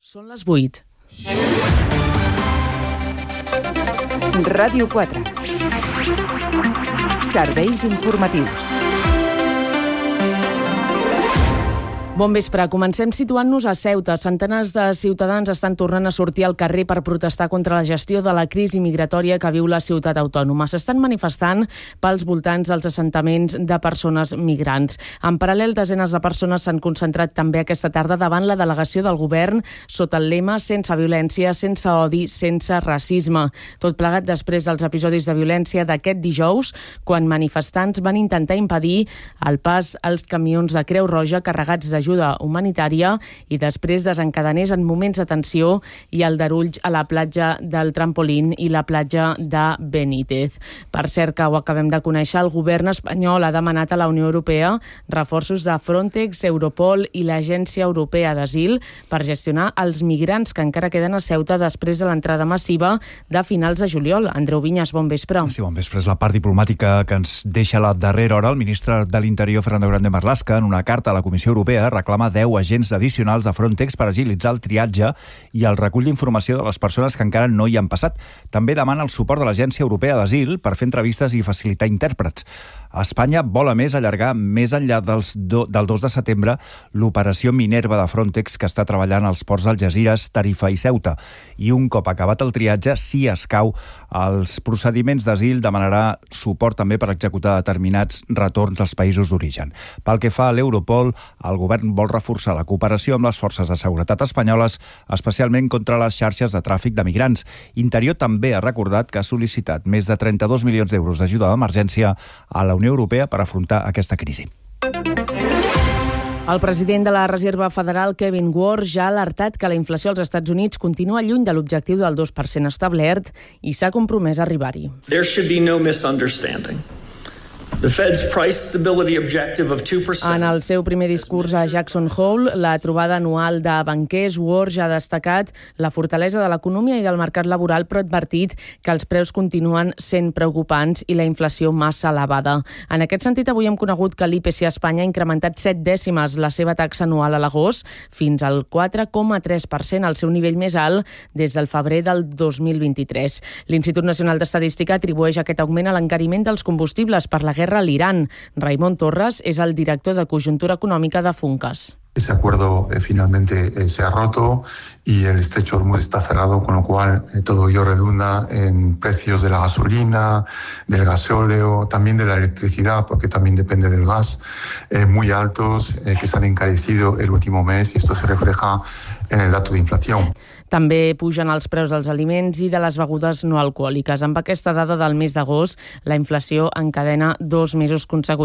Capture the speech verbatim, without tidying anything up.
Són les vuit. Ràdio quatre. Serveis informatius. Bon vespre. Comencem situant-nos a Ceuta. Centenars de ciutadans estan tornant a sortir al carrer per protestar contra la gestió de la crisi migratòria que viu la ciutat autònoma. S'estan manifestant pels voltants dels assentaments de persones migrants. En paral·lel, desenes de persones s'han concentrat també aquesta tarda davant la delegació del govern sota el lema «Sense violència, sense odi, sense racisme». Tot plegat després dels episodis de violència d'aquest dijous, quan manifestants van intentar impedir el pas als camions de Creu Roja carregats d'ajuda humanitària i després desencadenés en moments de tensió i aldarulls a la platja del Trampolín i la platja de Benítez. Per cert, que ho acabem de conèixer, el govern espanyol ha demanat a la Unió Europea reforços de Frontex, Europol i l'Agència Europea d'Asil per gestionar els migrants que encara queden a Ceuta després de l'entrada massiva de finals de juliol. Andreu Viñas, bon vespre. Sí, bon vespre. És la part diplomàtica que ens deixa a la darrera hora. El ministre de l'Interior, Fernando Grande Marlaska, en una carta a la Comissió Europea, reclama deu agents addicionals de Frontex per agilitzar el triatge i el recull d'informació de les persones que encara no hi han passat. També demana el suport de l'Agència Europea d'Asil per fer entrevistes i facilitar intèrprets. Espanya vol, a més, allargar més enllà dels do, del dos de setembre l'operació Minerva de Frontex que està treballant als ports d'Algesires, Tarifa i Ceuta. I un cop acabat el triatge, si escau els procediments d'asil, demanarà suport també per executar determinats retorns als països d'origen. Pel que fa a l'Europol, el govern vol reforçar la cooperació amb les forces de seguretat espanyoles, especialment contra les xarxes de tràfic de migrants. Interior també ha recordat que ha sol·licitat més de trenta-dos milions d'euros d'ajuda d'emergència a la Unió Europea per afrontar aquesta crisi. El president de la Reserva Federal, Kevin Warsh, ja ha alertat que la inflació als Estats Units continua lluny de l'objectiu del dos per cent establert i s'ha compromès a arribar-hi. There should be no misunderstanding. The Fed's price stability objective of two percent. En el seu primer discurs a Jackson Hole, la trobada anual de banquers, Warsh ha destacat la fortalesa de l'economia i del mercat laboral, però ha advertit que els preus continuen sent preocupants i la inflació massa elevada. En aquest sentit, avui hem conegut que l'I P C a Espanya ha incrementat set dècimes la seva taxa anual a l'agost fins al quatre coma tres per cent, el seu nivell més alt des del febrer del dos mil vint-i-tres. L'Institut Nacional d'Estadística atribueix aquest augment a l'encariment dels combustibles per la guerra a l'Iran. Raimon Torres és el director de Conjuntura Econòmica de Funcas. Ese acuerdo eh, finalmente eh, se ha roto y el estrecho de Hormuz está cerrado, con lo cual eh, todo ello redunda en precios de la gasolina, del gasóleo, también de la electricidad, porque también depende del gas, eh, muy altos, eh, que se han encarecido el último mes, y esto se refleja en el dato de inflación. També pugen els preus dels aliments i de les begudes no alcohòliques. Amb aquesta dada del mes d'agost, la inflació encadena dos mesos consecutius